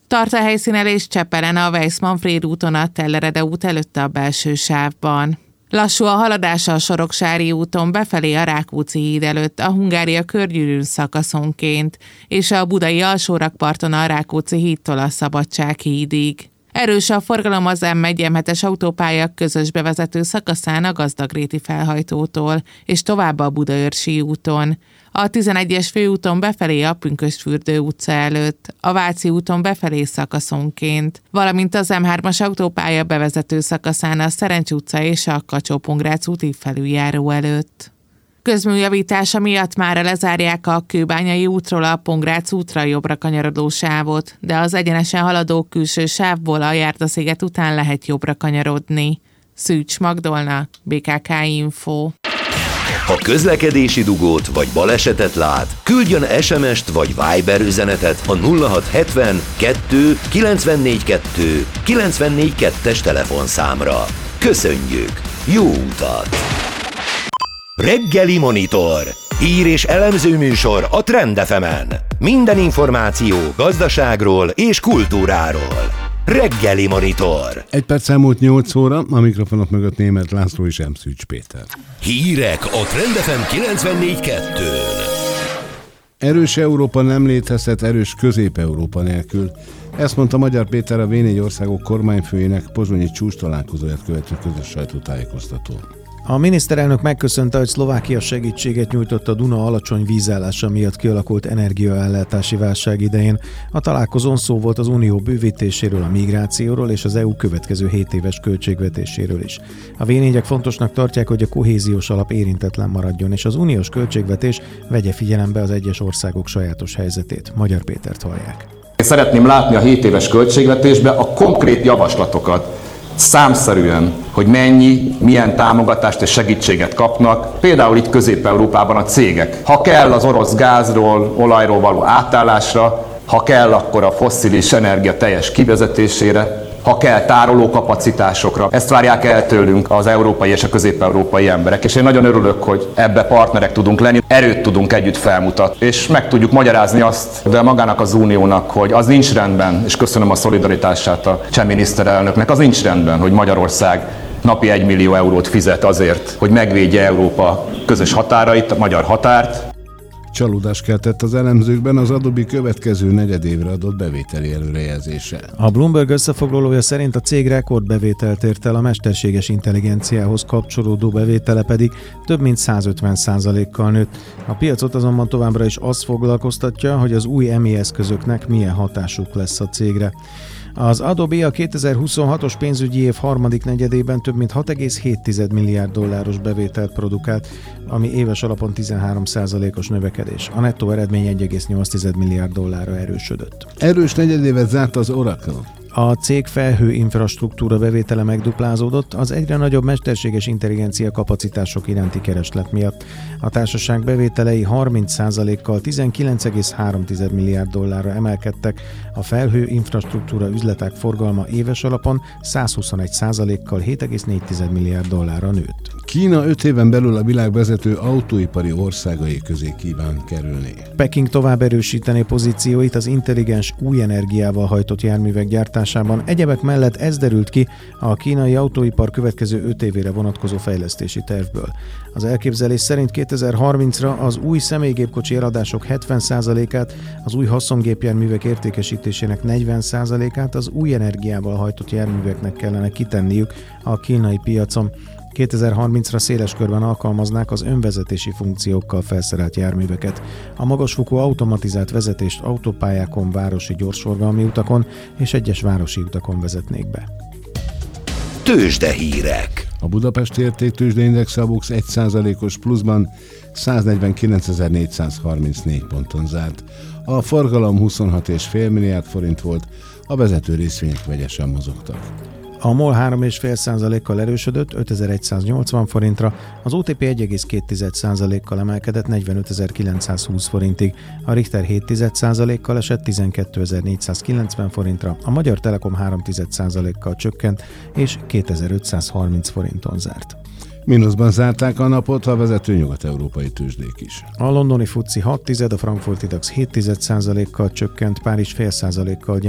Tart a helyszínelés Csepelen a Weiss-Manfréd úton a Tellerede út előtte a belső sávban. Lassú a haladása a Soroksári úton befelé a Rákóczi híd előtt, a Hungária körgyűrűn szakaszonként, és a budai alsórakparton a Rákóczi hídtól a Szabadság hídig. Erős a forgalom az M1-M7-es autópálya közös bevezető szakaszán a Gazdagréti felhajtótól, és tovább a Budaörsi úton. A 11-es főúton befelé a Pünkösdfürdő utca előtt, a Váci úton befelé szakaszonként, valamint az M3-as autópálya bevezető szakaszán a Szerencs utca és a Kacsó-Pongrác úti felüljáró előtt. Közműjavítása miatt mára lezárják a Kőbányai útról a Pongrác útra jobbra kanyarodó sávot, de az egyenesen haladó külső sávból a Járdasziget után lehet jobbra kanyarodni. Szűcs Magdolna, BKK Info. Ha közlekedési dugót vagy balesetet lát, küldjön SMS-t vagy Viber üzenetet a 0670 2 94 2 94 2-es telefonszámra. Köszönjük! Jó utat! Reggeli Monitor. Hír és elemző műsor a Trend FM-en. Minden információ gazdaságról és kultúráról. Reggeli Monitor. 1 perc elmúlt 8 óra, a mikrofonok mögött Németh László és Szűcs Péter. Hírek a Trend FM 94.2-n. Erős Európa nem létezhet erős Közép-Európa nélkül. Ezt mondta Magyar Péter, a V4 országok kormányfőjének pozsonyi csúcstalálkozóját követő közös sajtótájékoztatón. A miniszterelnök megköszönte, hogy Szlovákia segítséget nyújtott a Duna alacsony vízállása miatt kialakult energiaellátási válság idején. A találkozón szó volt az unió bővítéséről, a migrációról és az EU következő 7 éves költségvetéséről is. A V4-ek fontosnak tartják, hogy a kohéziós alap érintetlen maradjon, és az uniós költségvetés vegye figyelembe az egyes országok sajátos helyzetét. Magyar Pétert hallják. Én szeretném látni a 7 éves költségvetésbe a konkrét javaslatokat, számszerűen, hogy milyen támogatást és segítséget kapnak, például itt Közép-Európában a cégek. Ha kell az orosz gázról, olajról való átállásra, ha kell, akkor a fosszilis energia teljes kivezetésére, ha kell tárolókapacitásokra. Ezt várják el tőlünk az európai és a közép-európai emberek, és én nagyon örülök, hogy ebbe partnerek tudunk lenni, erőt tudunk együtt felmutatni, és meg tudjuk magyarázni azt, de magának az uniónak, hogy az nincs rendben, és köszönöm a szolidaritását a cseh miniszterelnöknek, az nincs rendben, hogy Magyarország napi 1 millió eurót fizet azért, hogy megvédje Európa közös határait, a magyar határt. Csalódást keltett az elemzőkben az Adobe következő negyedévre adott bevételi előrejelzése. A Bloomberg összefoglalója szerint a cég rekordbevételt ért el, a mesterséges intelligenciához kapcsolódó bevétele pedig több mint 150%-kal nőtt. A piacot azonban továbbra is azt foglalkoztatja, hogy az új EMI eszközöknek milyen hatásuk lesz a cégre. Az Adobe a 2026-os pénzügyi év harmadik negyedében több mint 6,7 milliárd dolláros bevételt produkált, ami éves alapon 13%-os növekedés. A nettó eredmény 1,8 milliárd dollárra erősödött. Erős negyedévet zárt az Oracle. A cég felhő infrastruktúra bevétele megduplázódott az egyre nagyobb mesterséges intelligencia kapacitások iránti kereslet miatt. A társaság bevételei 30%-kal 19,3 milliárd dollárra emelkedtek, a felhő infrastruktúra üzletek forgalma éves alapon 121%-kal 7,4 milliárd dollárra nőtt. Kína 5 éven belül a világ vezető autóipari országai közé kíván kerülni. Peking tovább erősíteni pozícióit az intelligens új energiával hajtott járművek gyártásában. Egyebek mellett ez derült ki a kínai autóipar következő 5 évére vonatkozó fejlesztési tervből. Az elképzelés szerint 2030-ra az új személygépkocsi eladások 70%-át, az új haszongépjárművek értékesítésének 40%-át az új energiával hajtott járműveknek kellene kitenniük a kínai piacon. 2030-ra széles körben alkalmaznák az önvezetési funkciókkal felszerelt járműveket. A magasfokú automatizált vezetést autópályákon, városi gyorsforgalmi utakon és egyes városi utakon vezetnék be. Tőzsdehírek. A Budapesti Értéktőzsdeindex a BUX 1%-os pluszban 149.434 ponton zárt. A forgalom 26,5 milliárd forint volt, a vezető részvények vegyesen mozogtak. A MOL 3,5%-kal erősödött 5180 forintra, az OTP 1,2%-kal emelkedett 45.920 forintig, a Richter 7%-kal esett 12.490 forintra, a Magyar Telekom 3%-kal csökkent és 2530 forinton zárt. Mínuszban zárták a napot a vezető nyugat-európai tőzsdék is. A londoni FTSE 6%, a frankfurti DAX 7%-kal csökkent, Párizs 0,5%-kal